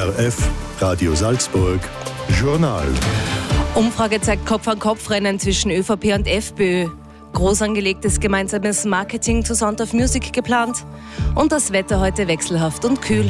ORF Radio Salzburg Journal. Umfrage zeigt Kopf-an-Kopf-Rennen zwischen ÖVP und FPÖ. Groß angelegtes gemeinsames Marketing zu Sound of Music geplant. Und das Wetter heute wechselhaft und kühl.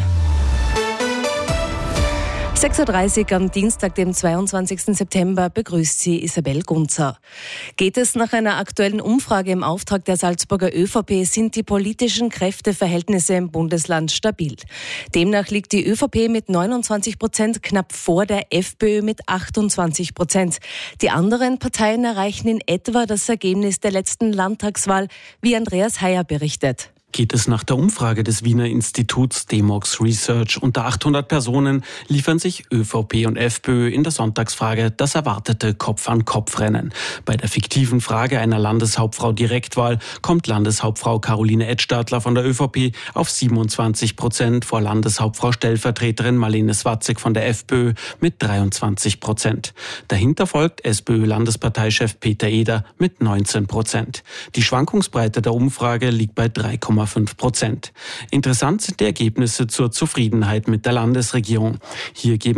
6.30 Uhr am Dienstag, dem 22. September, begrüßt sie Isabel Gunzer. Geht es nach einer aktuellen Umfrage im Auftrag der Salzburger ÖVP, sind die politischen Kräfteverhältnisse im Bundesland stabil. Demnach liegt die ÖVP mit 29% knapp vor der FPÖ mit 28%. Die anderen Parteien erreichen in etwa das Ergebnis der letzten Landtagswahl, wie Andreas Heyer berichtet. Geht es nach der Umfrage des Wiener Instituts Demox Research, unter 800 Personen liefern sich ÖVP und FPÖ in der Sonntagsfrage das erwartete Kopf-an-Kopf-Rennen. Bei der fiktiven Frage einer Landeshauptfrau-Direktwahl kommt Landeshauptfrau Caroline Edstadler von der ÖVP auf 27% vor Landeshauptfrau-Stellvertreterin Marlene Swatzek von der FPÖ mit 23%. Dahinter folgt SPÖ-Landesparteichef Peter Eder mit 19%. Die Schwankungsbreite der Umfrage liegt bei 3,5%. Interessant sind die Ergebnisse zur Zufriedenheit mit der Landesregierung. Hier geben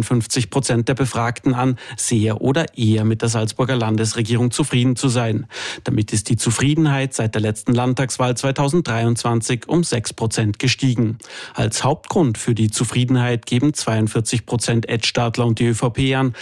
52% der Befragten an, sehr oder eher mit der Salzburger Landesregierung zufrieden zu sein. Damit ist die Zufriedenheit seit der letzten Landtagswahl 2023 um 6% gestiegen. Als Hauptgrund für die Zufriedenheit geben 42% Edstadler und die ÖVP an,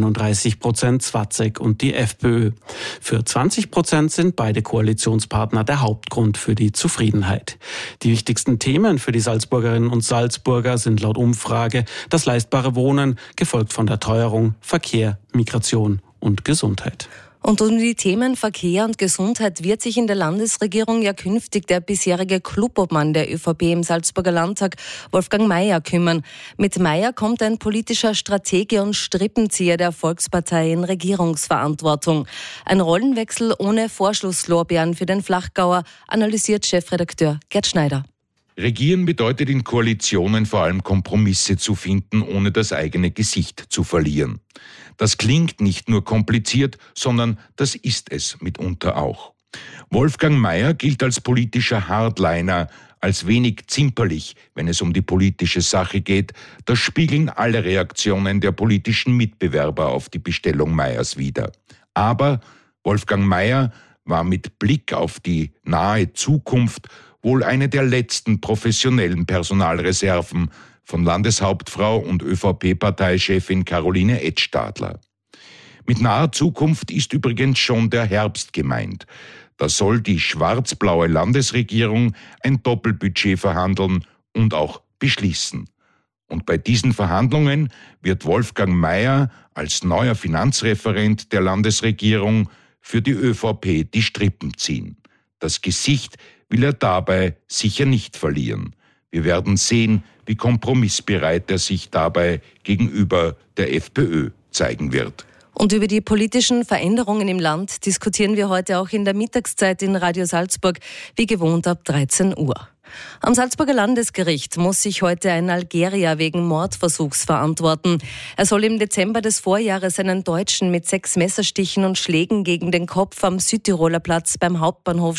31% Swatzek und die FPÖ. Für 20% sind beide Koalitionspartner der Hauptgrund für die Zufriedenheit. Die wichtigsten Themen für die Salzburgerinnen und Salzburger sind laut Umfrage das leistbare Wohnen, gefolgt von der Teuerung, Verkehr, Migration und Gesundheit. Und um die Themen Verkehr und Gesundheit wird sich in der Landesregierung ja künftig der bisherige Clubobmann der ÖVP im Salzburger Landtag, Wolfgang Maier, kümmern. Mit Maier kommt ein politischer Stratege und Strippenzieher der Volkspartei in Regierungsverantwortung. Ein Rollenwechsel ohne Vorschusslorbeeren für den Flachgauer, analysiert Chefredakteur Gerd Schneider. Regieren bedeutet in Koalitionen vor allem Kompromisse zu finden, ohne das eigene Gesicht zu verlieren. Das klingt nicht nur kompliziert, sondern das ist es mitunter auch. Wolfgang Maier gilt als politischer Hardliner, als wenig zimperlich, wenn es um die politische Sache geht. Das spiegeln alle Reaktionen der politischen Mitbewerber auf die Bestellung Maiers wider. Aber Wolfgang Maier war mit Blick auf die nahe Zukunft wohl eine der letzten professionellen Personalreserven von Landeshauptfrau und ÖVP-Parteichefin Caroline Edstadler. Mit naher Zukunft ist übrigens schon der Herbst gemeint. Da soll die schwarz-blaue Landesregierung ein Doppelbudget verhandeln und auch beschließen. Und bei diesen Verhandlungen wird Wolfgang Maier als neuer Finanzreferent der Landesregierung für die ÖVP die Strippen ziehen. Das Gesicht will er dabei sicher nicht verlieren. Wir werden sehen, wie kompromissbereit er sich dabei gegenüber der FPÖ zeigen wird. Und über die politischen Veränderungen im Land diskutieren wir heute auch in der Mittagszeit in Radio Salzburg, wie gewohnt ab 13 Uhr. Am Salzburger Landesgericht muss sich heute ein Algerier wegen Mordversuchs verantworten. Er soll im Dezember des Vorjahres einen Deutschen mit 6 Messerstichen und Schlägen gegen den Kopf am Südtiroler Platz beim Hauptbahnhof